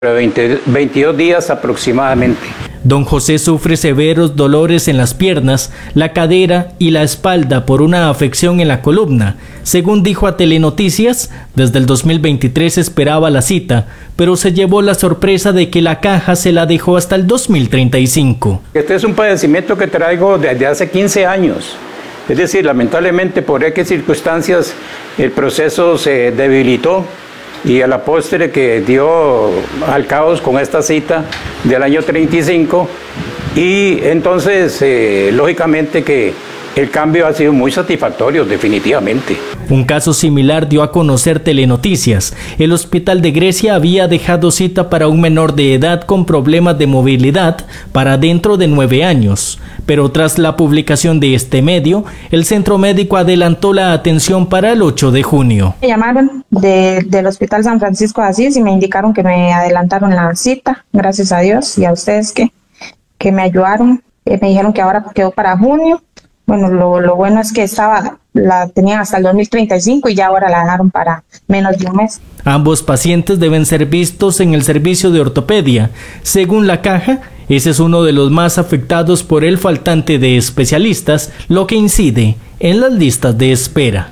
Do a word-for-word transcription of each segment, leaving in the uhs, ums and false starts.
veinte, veintidós días aproximadamente. Don José sufre severos dolores en las piernas, la cadera y la espalda por una afección en la columna. Según dijo a Telenoticias, desde el dos mil veintitrés esperaba la cita, pero se llevó la sorpresa de que la caja se la dejó hasta el dos mil treinta y cinco. Este es un padecimiento que traigo desde hace quince años. Es decir, lamentablemente por X circunstancias el proceso se debilitó y a la postre que dio al caos con esta cita del año treinta y cinco, y entonces eh, lógicamente que el cambio ha sido muy satisfactorio, definitivamente. Un caso similar dio a conocer Telenoticias. El Hospital de Grecia había dejado cita para un menor de edad con problemas de movilidad para dentro de nueve años. Pero tras la publicación de este medio, el centro médico adelantó la atención para el ocho de junio. Me llamaron de, del Hospital San Francisco de Asís y me indicaron que me adelantaron la cita, gracias a Dios, y a ustedes que, que me ayudaron. Eh, me dijeron que ahora quedó para junio. Bueno, lo, lo bueno es que estaba, la tenían hasta el dos mil treinta y cinco y ya ahora la dejaron para menos de un mes. Ambos pacientes deben ser vistos en el servicio de ortopedia. Según la caja, ese es uno de los más afectados por el faltante de especialistas, lo que incide en las listas de espera.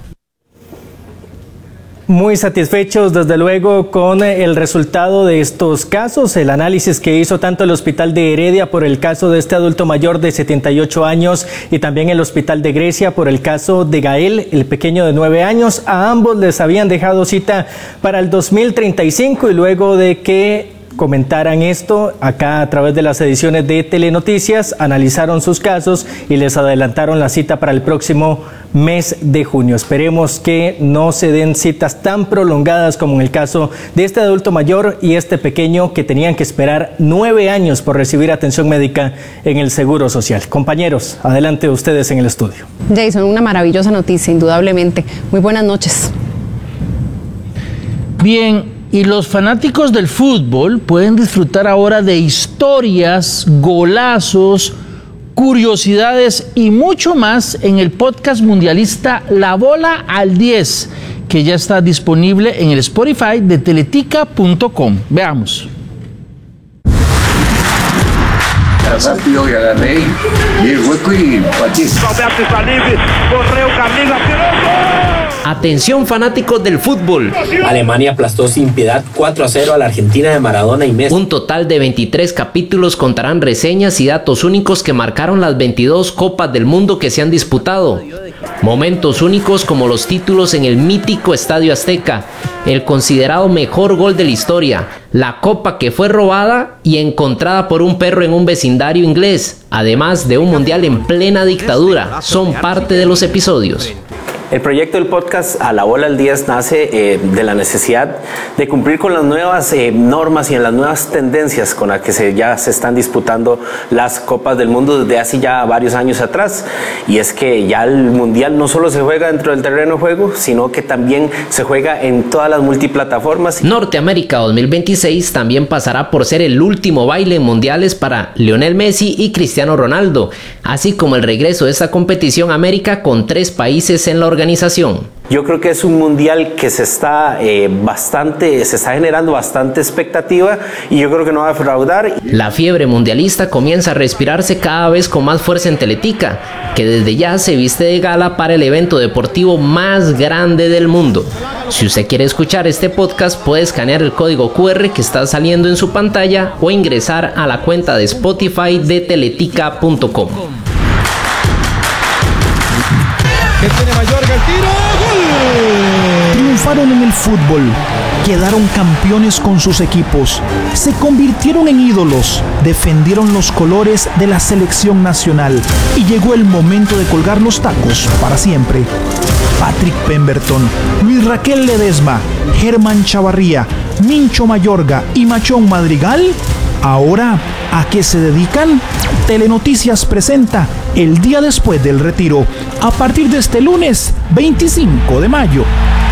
Muy satisfechos, desde luego, con el resultado de estos casos, el análisis que hizo tanto el Hospital de Heredia por el caso de este adulto mayor de setenta y ocho años y también el Hospital de Grecia por el caso de Gael, el pequeño de nueve años. A ambos les habían dejado cita para el dos mil treinta y cinco y luego de que comentaran esto acá a través de las ediciones de Telenoticias, analizaron sus casos y les adelantaron la cita para el próximo mes de junio. Esperemos que no se den citas tan prolongadas como en el caso de este adulto mayor y este pequeño que tenían que esperar nueve años por recibir atención médica en el Seguro Social. Compañeros, adelante ustedes en el estudio. Jason, una maravillosa noticia, indudablemente. Muy buenas noches. Bien. Y los fanáticos del fútbol pueden disfrutar ahora de historias, golazos, curiosidades y mucho más en el podcast mundialista La Bola al diez, que ya está disponible en el Spotify de teletica punto com. Veamos. Rápido y agarré y el hueco y Patín. Roberto está libre, correu Carlinhos, atirou. Atención fanáticos del fútbol. Alemania aplastó sin piedad cuatro a cero a la Argentina de Maradona y Messi. Un total de veintitrés capítulos contarán reseñas y datos únicos que marcaron las veintidós Copas del Mundo que se han disputado. Momentos únicos como los títulos en el mítico Estadio Azteca, el considerado mejor gol de la historia, la copa que fue robada y encontrada por un perro en un vecindario inglés, además de un mundial en plena dictadura, son parte de los episodios. El proyecto del podcast A la Bola al diez nace eh, de la necesidad de cumplir con las nuevas eh, normas y en las nuevas tendencias con las que se, ya se están disputando las Copas del Mundo desde hace ya varios años atrás. Y es que ya el Mundial no solo se juega dentro del terreno de juego, sino que también se juega en todas las multiplataformas. Norteamérica dos mil veintiséis también pasará por ser el último baile en mundiales para Lionel Messi y Cristiano Ronaldo, así como el regreso de esta competición a América con tres países en la organización. Organización. Yo creo que es un mundial que se está eh, bastante, se está generando bastante expectativa y yo creo que no va a defraudar. La fiebre mundialista comienza a respirarse cada vez con más fuerza en Teletica, que desde ya se viste de gala para el evento deportivo más grande del mundo. Si usted quiere escuchar este podcast, puede escanear el código cu erre que está saliendo en su pantalla o ingresar a la cuenta de Spotify de teletica punto com. Que tiene Mayorga el tiro, ¡gol! Triunfaron en el fútbol, quedaron campeones con sus equipos, se convirtieron en ídolos, defendieron los colores de la selección nacional y llegó el momento de colgar los tacos para siempre. Patrick Pemberton, Luis Raquel Ledesma, Germán Chavarría, Mincho Mayorga y Machón Madrigal, ¿ahora a qué se dedican? Telenoticias presenta El día después del retiro, a partir de este lunes veinticinco de mayo.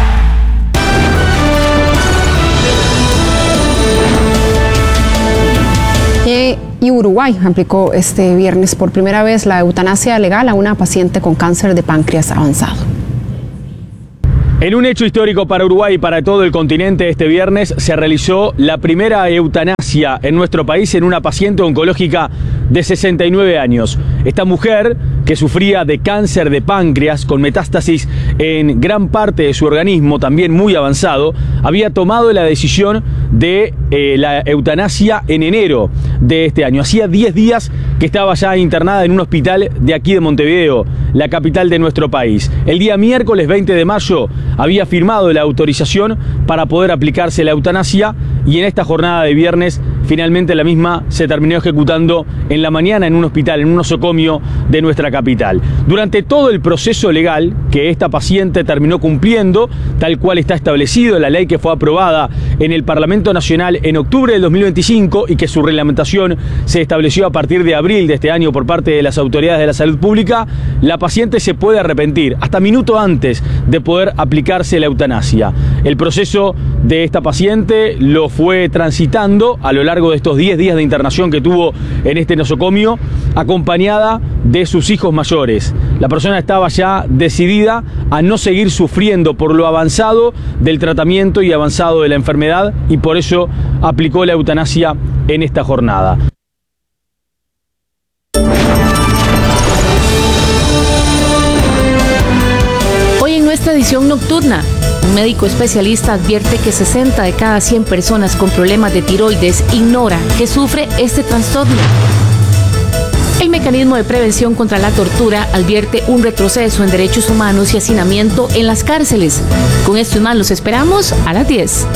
Y Uruguay aplicó este viernes por primera vez la eutanasia legal a una paciente con cáncer de páncreas avanzado. En un hecho histórico para Uruguay y para todo el continente, este viernes se realizó la primera eutanasia en nuestro país en una paciente oncológica de sesenta y nueve años. Esta mujer, que sufría de cáncer de páncreas con metástasis en gran parte de su organismo, también muy avanzado, había tomado la decisión de eh, la eutanasia en enero de este año. Hacía diez días que estaba ya internada en un hospital de aquí de Montevideo, la capital de nuestro país. El día miércoles veinte de mayo había firmado la autorización para poder aplicarse la eutanasia y en esta jornada de viernes finalmente la misma se terminó ejecutando en la mañana en un hospital, en un nosocomio de nuestra capital. Durante todo el proceso legal que esta paciente terminó cumpliendo, tal cual está establecido en la ley que fue aprobada en el Parlamento Nacional en octubre del dos mil veinticinco y que su reglamentación se estableció a partir de abril de este año por parte de las autoridades de la salud pública, la paciente se puede arrepentir hasta minuto antes de poder aplicarse la eutanasia. El proceso de esta paciente lo fue transitando a lo largo de estos diez días de internación que tuvo en este nosocomio, acompañada de sus hijos mayores. La persona estaba ya decidida a no seguir sufriendo por lo avanzado del tratamiento y avanzado de la enfermedad y por eso aplicó la eutanasia en esta jornada. Hoy en nuestra edición nocturna, un médico especialista advierte que sesenta de cada cien personas con problemas de tiroides ignora que sufre este trastorno. El mecanismo de prevención contra la tortura advierte un retroceso en derechos humanos y hacinamiento en las cárceles. Con esto y más los esperamos a las diez.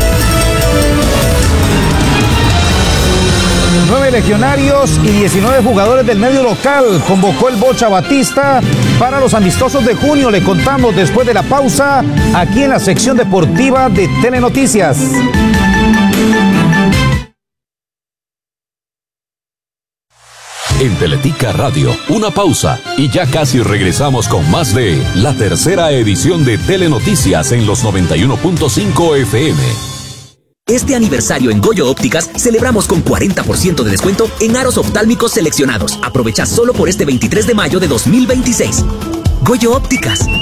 Nueve legionarios y diecinueve jugadores del medio local convocó el Bocha Batista para los amistosos de junio. Le contamos después de la pausa aquí en la sección deportiva de Telenoticias. En Teletica Radio, una pausa y ya casi regresamos con más de la tercera edición de Telenoticias en los noventa y uno punto cinco F M. Este aniversario en Goyo Ópticas celebramos con cuarenta por ciento de descuento en aros oftálmicos seleccionados. Aprovecha solo por este veintitrés de mayo de dos mil veintiséis. Goyo Ópticas,